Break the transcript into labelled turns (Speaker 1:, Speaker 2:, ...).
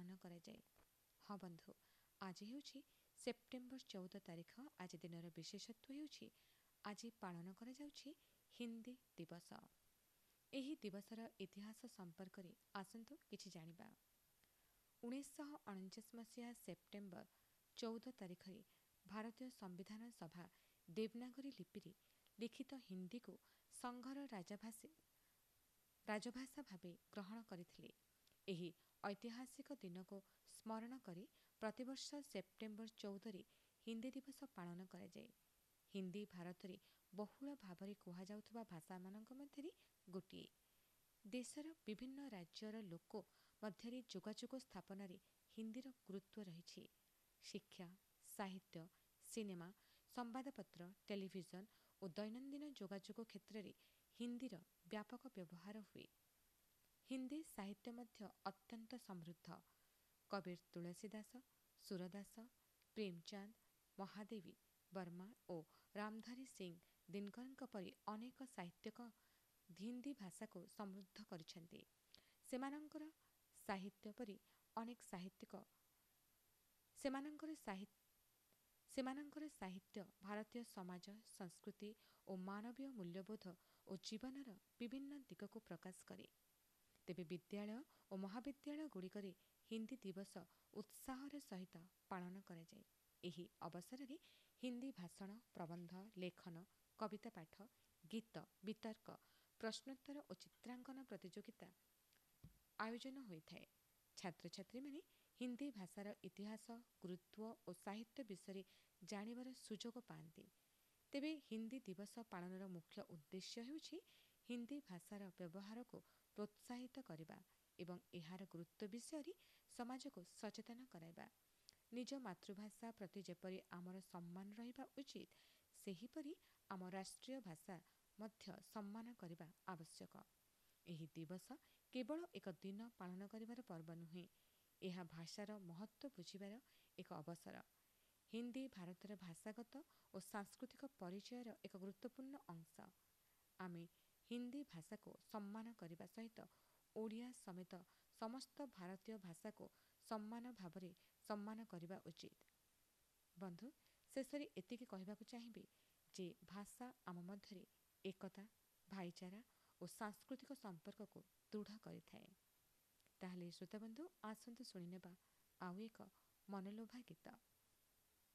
Speaker 1: ପାଳନ କରାଯାଏ। ହଁ ବନ୍ଧୁ, ଆଜି ହେଉଛି ସେପ୍ଟେମ୍ବର 14 ତାରିଖ। ଆଜି ଦିନର ବିଶେଷତ୍ୱ ହେଉଛି ଆଜି ପାଳନ କରାଯାଉଛି ହିନ୍ଦୀ ଦିବସ। ଏହି ଦିବସର ଇତିହାସ ସମ୍ପର୍କରେ ଆସନ୍ତୁ କିଛି ଜାଣିବା। 1949 ମସିହା ସେପ୍ଟେମ୍ବର 14 ତାରିଖରେ ଭାରତୀୟ ସମ୍ବିଧାନ ସଭା ଦେବନାଗରୀ ଲିପିରେ ଲିଖିତ ହିନ୍ଦୀକୁ ସଂଘର ରାଜଭାଷା ଭାବେ ଗ୍ରହଣ କରିଥିଲେ। ଏହି ଐତିହାସିକ ଦିନକୁ ସ୍ମରଣ କରି ପ୍ରତିବର୍ଷ ସେପ୍ଟେମ୍ବର 14ରେ ହିନ୍ଦୀ ଦିବସ ପାଳନ କରାଯାଏ। ହିନ୍ଦୀ ଭାରତରେ ବହୁଳ ଭାବରେ କୁହାଯାଉଥିବା ଭାଷାମାନଙ୍କ ମଧ୍ୟରେ ଗୋଟିଏ। ଦେଶର ବିଭିନ୍ନ ରାଜ୍ୟର ଲୋକ ମଧ୍ୟରେ ଯୋଗାଯୋଗ ସ୍ଥାପନାରେ ହିନ୍ଦୀର ଗୁରୁତ୍ୱ ରହିଛି। ଶିକ୍ଷା, ସାହିତ୍ୟ, ସିନେମା, ସମ୍ବାଦପତ୍ର, ଟେଲିଭିଜନ ଓ ଦୈନନ୍ଦିନ ଯୋଗାଯୋଗ କ୍ଷେତ୍ରରେ ହିନ୍ଦୀର ବ୍ୟାପକ ବ୍ୟବହାର ହୁଏ। ହିନ୍ଦୀ ସାହିତ୍ୟ ମଧ୍ୟ ଅତ୍ୟନ୍ତ ସମୃଦ୍ଧ। କବିର ତୁଳସୀ ଦାସ, ସୁରଦାସ, ପ୍ରେମଚାନ୍ଦ, ମହାଦେବୀ ବର୍ମା ଓ ରାମଧାରୀ ସିଂ ଦିନକରଙ୍କ ପରି ଅନେକ ସାହିତ୍ୟିକ ହିନ୍ଦୀ ଭାଷାକୁ ସମୃଦ୍ଧ କରିଛନ୍ତି। ସେମାନଙ୍କର ସାହିତ୍ୟ ପରି ଅନେକ ସେମାନଙ୍କର ସାହିତ୍ୟ ଭାରତୀୟ ସମାଜ, ସଂସ୍କୃତି ଓ ମାନବୀୟ ମୂଲ୍ୟବୋଧ ଓ ଜୀବନର ବିଭିନ୍ନ ଦିଗକୁ ପ୍ରକାଶ କରେ। ତେବେ ବିଦ୍ୟାଳୟ ଓ ମହାବିଦ୍ୟାଳୟଗୁଡ଼ିକରେ ହିନ୍ଦୀ ଦିବସ ଉତ୍ସାହର ସହିତ ପାଳନ କରାଯାଏ। ଏହି ଅବସରରେ ହିନ୍ଦୀ ଭାଷଣ, ପ୍ରବନ୍ଧ, ଲେଖନ, କବିତା ପାଠ, ଗୀତ, ବିତର୍କ, ପ୍ରଶ୍ନୋତ୍ତର ଓ ଚିତ୍ରାଙ୍କନ ପ୍ରତିଯୋଗିତା ଆୟୋଜନ ହୋଇଥାଏ। ଛାତ୍ରଛାତ୍ରୀମାନେ ହିନ୍ଦୀ ଭାଷାର ଇତିହାସ, ଗୁରୁତ୍ୱ ଓ ସାହିତ୍ୟ ବିଷୟରେ ଜାଣିବାର ସୁଯୋଗ ପାଆନ୍ତି। ତେବେ ହିନ୍ଦୀ ଦିବସ ପାଳନର ମୁଖ୍ୟ ଉଦ୍ଦେଶ୍ୟ ହେଉଛି ହିନ୍ଦୀ ଭାଷାର ବ୍ୟବହାରକୁ ପ୍ରୋତ୍ସାହିତ କରିବା ଏବଂ ଏହାର ଗୁରୁତ୍ୱ ବିଷୟରେ ସମାଜକୁ ସଚେତନ କରାଇବା। ନିଜ ମାତୃଭାଷା ପ୍ରତି ଯେପରି ଆମର ସମ୍ମାନ ରହିବା ଉଚିତ, ସେହିପରି ଆମ ରାଷ୍ଟ୍ରୀୟ ଭାଷା ମଧ୍ୟ ସମ୍ମାନ କରିବା ଆବଶ୍ୟକ। ଏହି ଦିବସ କେବଳ ଏକ ଦିନ ପାଳନ କରିବାର ପର୍ବ ନୁହେଁ, ଏହା ଭାଷାର ମହତ୍ତ୍ୱ ବୁଝିବାର ଏକ ଅବସର। ହିନ୍ଦୀ ଭାରତର ଭାଷାଗତ ଓ ସାଂସ୍କୃତିକ ପରିଚୟର ଏକ ଗୁରୁତ୍ୱପୂର୍ଣ୍ଣ ଅଂଶ। ଆମେ ହିନ୍ଦୀ ଭାଷାକୁ ସମ୍ମାନ କରିବା ସହିତ ଓଡ଼ିଆ ସମେତ ସମସ୍ତ ଭାରତୀୟ ଭାଷାକୁ ସମାନ ଭାବରେ ସମ୍ମାନ କରିବା ଉଚିତ। ବନ୍ଧୁ, ଶେଷରେ ଏତିକି କହିବାକୁ ଚାହିଁବି ଯେ ଭାଷା ଆମ ମଧ୍ୟରେ ଏକତା, ଭାଇଚାରା ଓ ସାଂସ୍କୃତିକ ସମ୍ପର୍କକୁ ଦୃଢ଼ କରିଥାଏ। ତାହେଲେ ଶ୍ରୋତାବନ୍ଧୁ, ଆସନ୍ତୁ ଶୁଣିନେବା ଆଉ ଏକ ମନଲୋଭା ଗୀତ।